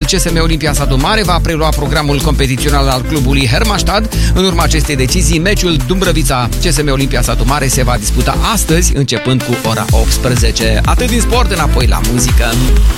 CSM Olimpia Satu Mare va prelua programul competițional al clubului Hermannstadt. În urma acestei decizii, meciul Dumbrăvița CSM Olimpia Satu Mare se va disputa astăzi, începând cu ora 18. Atât din sport, înapoi la muzică.